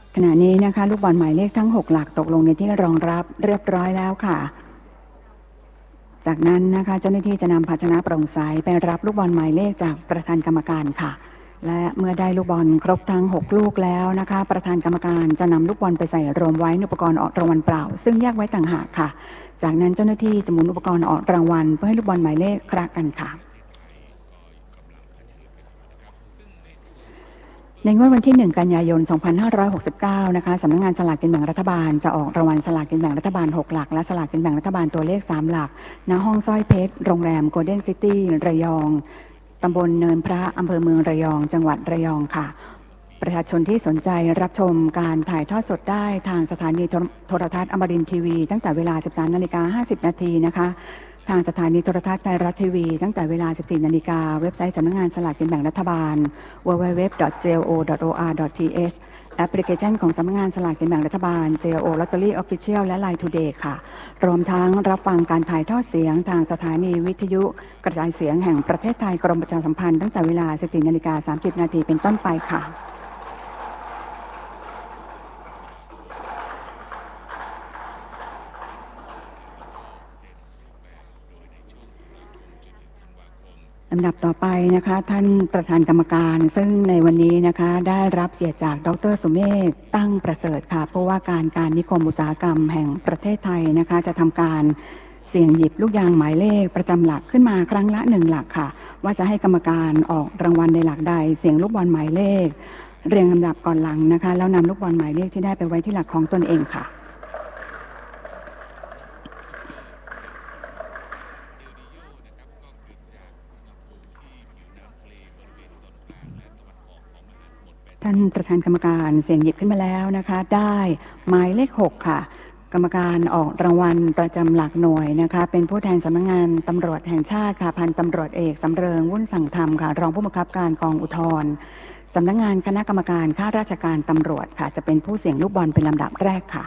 ขณะนี้นะคะลูกบอลหมายเลขทั้ง6หลักตกลงในที่รองรับเรียบร้อยแล้วค่ะจากนั้นนะคะเจ้าหน้าที่จะนำภาชนะโปร่งใสไปรับลูกบอลหมายเลขจากประธานกรรมการค่ะและเมื่อได้ลูกบอลครบทั้ง6ลูกแล้วนะคะประธานกรรมการจะนำลูกบอลไปใส่รวมไว้ในอุปกรณ์ออกรางวัลเปล่าซึ่งแยกไว้ต่างหากค่ะจากนั้นเจ้าหน้าที่จะหมุนอุปกรณ์ออกรางวัลเพื่อให้ลูกบอลหมายเลขคละกันค่ะในงวดวันที่1กันยายน2569นะคะสำนักงานสลากกินแบ่งรัฐบาลจะออกรางวัลสลากกินแบ่งรัฐบาล6หลักและสลากกินแบ่งรัฐบาลตัวเลข3หลักณห้องสร้อยเพชรโรงแรมโกลเด้นซิตี้ระยองตำบลเนินพระอำเภอเมืองระยองจังหวัดระยองค่ะประชาชนที่สนใจรับชมการถ่ายทอดสดได้ทางสถานีโทรทัศน์อมรินทร์ทีวีตั้งแต่เวลา 13:50 นาทีนะคะทางสถานีโทรทัศน์ไทยรัฐทีวีตั้งแต่เวลา 14 นาฬิกาเว็บไซต์สำนักงานสลากกินแบ่งรัฐบาล www.glo.or.th แอปพลิเคชันของสำนักงานสลากกินแบ่งรัฐบาล GLO Lottery Official และ Line Today ค่ะรวมทั้งรับฟังการถ่ายทอดเสียงทางสถานีวิทยุกระจายเสียงแห่งประเทศไทยกรมประชาสัมพันธ์ตั้งแต่เวลา 14:30 นาทีเป็นต้นไปค่ะลำดับต่อไปนะคะท่านประธานกรรมการซึ่งในวันนี้นะคะได้รับเกียรติจากดร.สุเมธตั้งประเสริฐค่ะเพราะว่าการนิคมอุตสาหกรรมแห่งประเทศไทยนะคะจะทำการเสี่ยงหยิบลูกยางหมายเลขประจำหลักขึ้นมาครั้งละ1หลักค่ะว่าจะให้กรรมการออกรางวัลในหลักใดเสี่ยงลูกบอลหมายเลขเรียงลำดับก่อนหลังนะคะแล้วนำลูกบอลหมายเลขที่ได้ไปไว้ที่หลักของตนเองค่ะท่านประธานกรรมการเสี่ยงหยิบขึ้นมาแล้วนะคะได้หมายเลข6ค่ะกรรมการออกรางวัลประจำหลักหน่วยนะคะเป็นผู้แทนสำนักงานตำรวจแห่งชาติค่ะพันตำรวจเอกสำเริงวุ่นสั่งธรรมค่ะรองผู้บังคับการกองอุทธรณ์สำนักงานคณะกรรมการข้าราชการตำรวจค่ะจะเป็นผู้เสี่ยงลูกบอลเป็นลำดับแรกค่ะ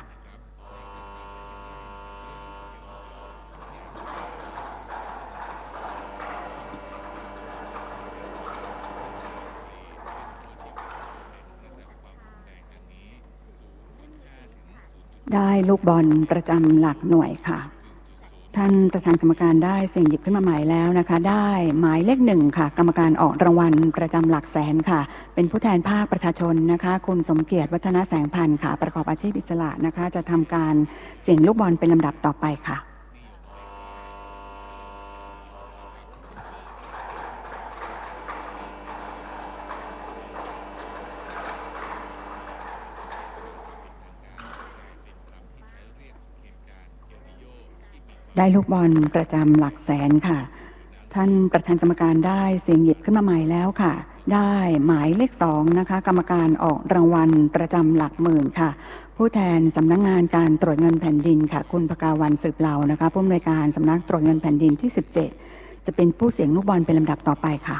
ได้ลูกบอลประจำหลักหน่วยค่ะท่านประธานกรรมการได้เสี่ยงหยิบขึ้นมาใหม่แล้วนะคะได้หมายเลข1ค่ะกรรมการออกรางวัลประจำหลักแสนค่ะเป็นผู้แทนภาคประชาชนนะคะคุณสมเกียรติวัฒนแสงพันธ์ค่ะประกอบอาชีพอิสระนะคะจะทำการเสี่ยงลูกบอลเป็นลำดับต่อไปค่ะได้ลูกบอลประจำหลักแสนค่ะท่านประธานกรรมการได้เสี่ยงหยิบขึ้นมาใหม่แล้วค่ะได้หมายเลข2นะคะกรรมการออกรางวัลประจำหลักหมื่นค่ะผู้แทนสำนักงานการตรวจเงินแผ่นดินค่ะคุณภกาวันสืบเหล่านะคะผู้อำนวยการสำนักตรวจเงินแผ่นดินที่17จะเป็นผู้เสี่ยงลูกบอลเป็นลำดับต่อไปค่ะ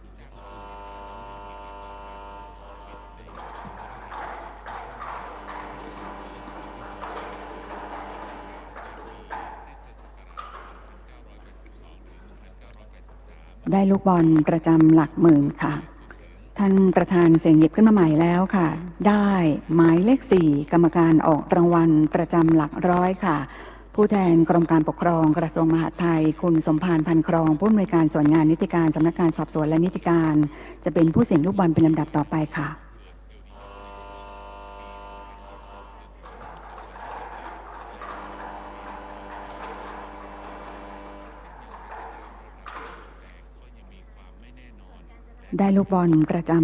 ได้ลูกบอลประจำหลักหมื่นค่ะท่านประธานเสี่ยงหยิบขึ้นมาใหม่แล้วค่ะได้หมายเลข4กรรมการออกรางวัลประจำหลักร้อยค่ะผู้แทนกรมการปกครองกระทรวงมหาดไทยคุณสมภารพันธ์ครองผู้อำนวยการส่วนงานนิติการสำนักงานสอบสวนและนิติการจะเป็นผู้เสี่ยงลูกบอลเป็นลำดับต่อไปค่ะได้ลูกบอลประจำ